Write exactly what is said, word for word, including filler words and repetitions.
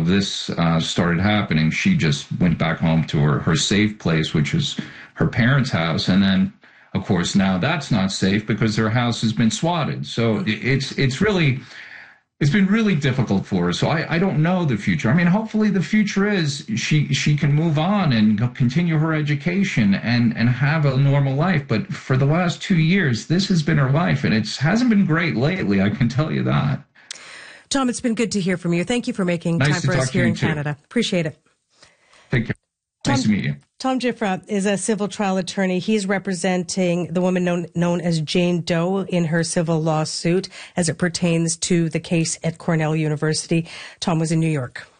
of this uh, started happening, she just went back home to her, her safe place, which is her parents' house. And then, of course, now that's not safe because their house has been swatted. So it's it's really... It's been really difficult for her. So I, I don't know the future. I mean, hopefully the future is she she can move on and continue her education and, and have a normal life. But for the last two years, this has been her life, and it hasn't been great lately, I can tell you that. Tom, it's been good to hear from you. Thank you for making nice time for us here in too. Canada. Appreciate it. Take care. Tom, nice to meet you. Tom Giffra is a civil trial attorney. He's representing the woman known, known as Jane Doe in her civil lawsuit as it pertains to the case at Cornell University. Tom was in New York.